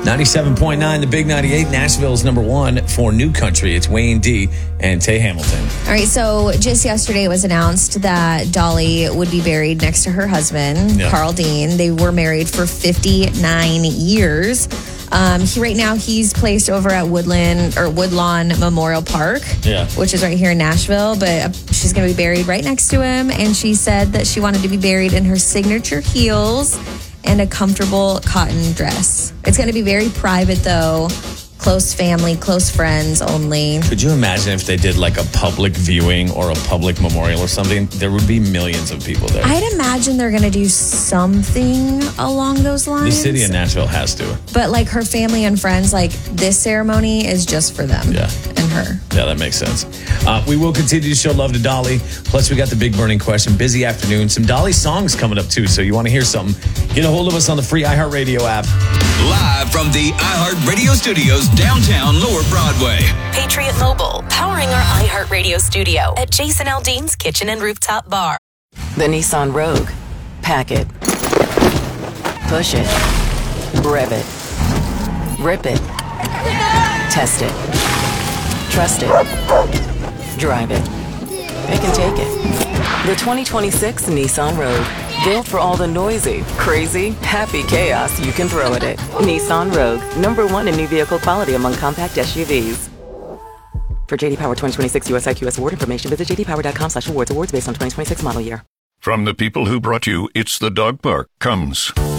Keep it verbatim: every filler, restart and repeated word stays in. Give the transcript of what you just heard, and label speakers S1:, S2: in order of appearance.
S1: ninety-seven point nine, the Big ninety-eight, Nashville's number one for new country. It's Wayne D and Tay Hamilton.
S2: All right, so just yesterday it was announced that Dolly would be buried next to her husband, yeah. Carl Dean. They were married for fifty-nine years. Um, he right now he's placed over at Woodland or Woodlawn Memorial Park,
S1: yeah.
S2: which is right here in Nashville. But she's going to be buried right next to him, and she said that she wanted to be buried in her signature heels and a comfortable cotton dress. It's going to be very private, though. Close family, close friends only.
S1: Could you imagine if they did like a public viewing or a public memorial or something? There would be millions of people there.
S2: I'd imagine they're going to do something along those lines.
S1: The city of Nashville has to.
S2: But like her family and friends, like this ceremony is just for them
S1: yeah.
S2: and her.
S1: Yeah, that makes sense. Uh, we will continue to show love to Dolly. Plus, we got the big burning question. Busy afternoon. Some Dolly songs coming up, too. So you want to hear something, get a hold of us on the free iHeartRadio app.
S3: Live from the iHeartRadio studios, downtown Lower Broadway.
S4: Patriot Mobile, powering our iHeartRadio studio at Jason Aldean's Kitchen and Rooftop Bar.
S5: The Nissan Rogue. Pack it. Push it. Rev it. Rip it. Test it. Trust it. Drive it. Pick and take it. The twenty twenty-six Nissan Rogue. Built for all the noisy, crazy, happy chaos you can throw at it. Nissan Rogue, number one in new vehicle quality among compact S U Vs. For J D Power twenty twenty-six U S I Q S award information, visit j d power dot com slash awards. Awards based on twenty twenty-six model year.
S6: From the people who brought you It's the Dog Park comes